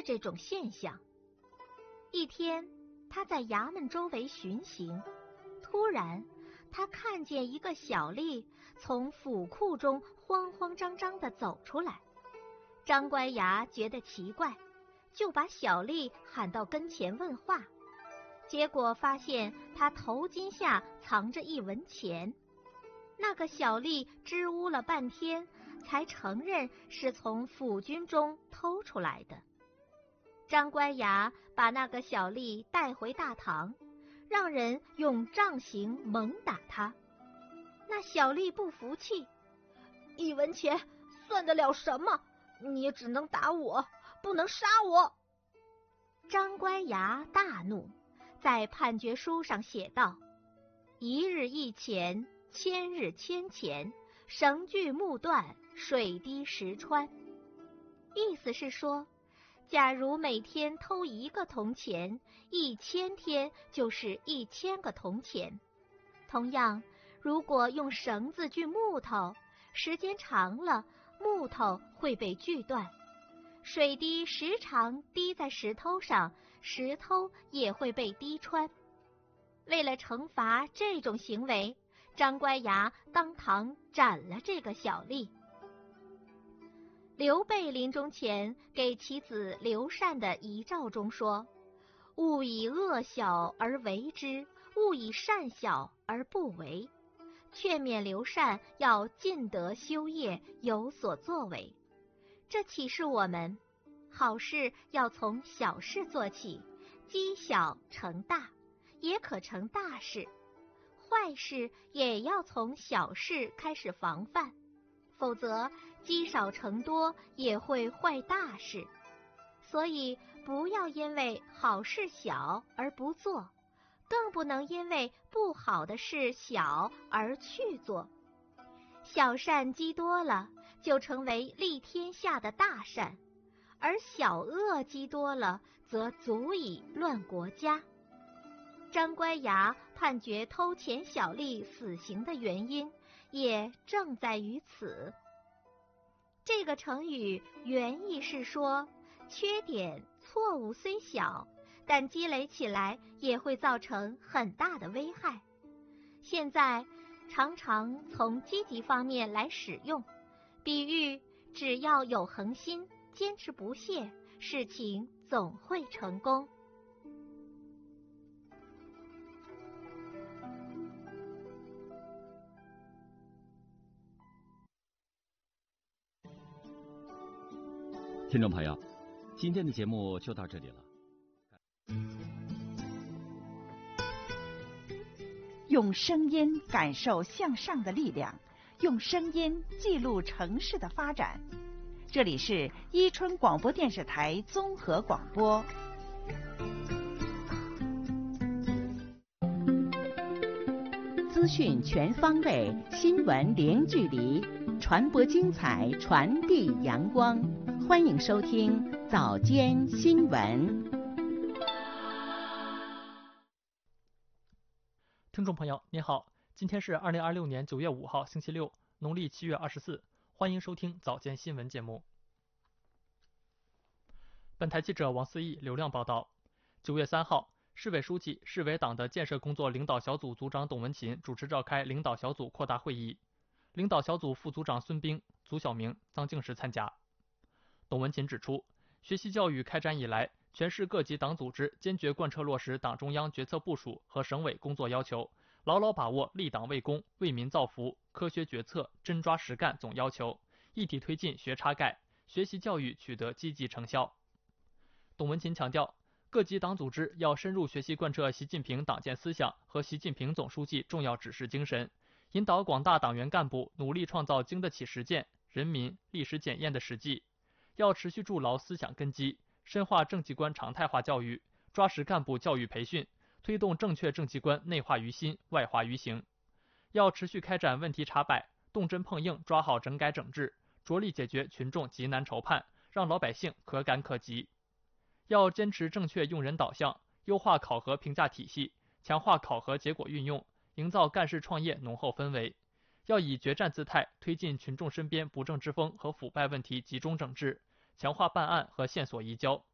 这种现象。一天，他在衙门周围巡行，突然他看见一个小吏从府库中慌慌张张地走出来。张乖衙觉得奇怪，就把小吏喊到跟前问话，结果发现他头巾下藏着一文钱。那个小吏支吾了半天，才承认是从府军中偷出来的。张乖衙把那个小吏带回大堂，让人用杖刑猛打他。那小吏不服气，一文钱算得了什么？你只能打我，不能杀我。张乖衙大怒，在判决书上写道：一日一钱，千日千钱，绳锯木断，水滴石穿。意思是说，假如每天偷1个铜钱，1000天就是1000个铜钱。同样，如果用绳子锯木头，时间长了，木头会被锯断。水滴时常滴在石头上，石头也会被滴穿。为了惩罚这种行为，张乖衙当堂斩了这个小吏。刘备临终前给其子刘禅的遗诏中说：勿以恶小而为之，勿以善小而不为，劝勉刘禅要尽德修业，有所作为。这启示我们，好事要从小事做起，积小成大，也可成大事；坏事也要从小事开始防范，否则积少成多，也会坏大事。所以不要因为好事小而不做，更不能因为不好的事小而去做。小善积多了，就成为利天下的大善，而小恶积多了，则足以乱国家。张乖衙判决偷钱小吏死刑的原因，也正在于此。这个成语原意是说，缺点错误虽小，但积累起来也会造成很大的危害。现在常常从积极方面来使用，比喻只要有恒心，坚持不懈，事情总会成功。 听众朋友，今天的节目就到这里了。 用声音感受向上的力量，用声音记录城市的发展。这里是伊春广播电视台综合广播。 资讯全方位，新闻零距离，传播精彩，传递阳光。欢迎收听早间新闻。 听众朋友您好，今天是2026年9月5号星期六，农历7月24，欢迎收听早间新闻节目。本台记者王思义、刘亮报道。9月3号，市委书记、市委党的建设工作领导小组组长董文勤主持召开领导小组扩大会议，领导小组副组长孙兵、祖晓明、臧静时参加。董文勤指出，学习教育开展以来，全市各级党组织坚决贯彻落实党中央决策部署和省委工作要求，牢牢把握立党为公、为民造福、科学决策、真抓实干总要求，一体推进学插盖，学习教育取得积极成效。董文勤强调，各级党组织要深入学习贯彻习近平党建思想和习近平总书记重要指示精神，引导广大党员干部努力创造经得起实践、人民历史检验的实际，要持续筑牢思想根基，深化政绩观常态化教育，抓实干部教育培训，推动正确政绩观内化于心、外化于行。要持续开展问题查摆，动真碰硬抓好整改整治，着力解决群众急难愁盼，让老百姓可感可及。要坚持正确用人导向，优化考核评价体系，强化考核结果运用，营造干事创业浓厚氛围。要以决战姿态推进群众身边不正之风和腐败问题集中整治，强化办案和线索移交，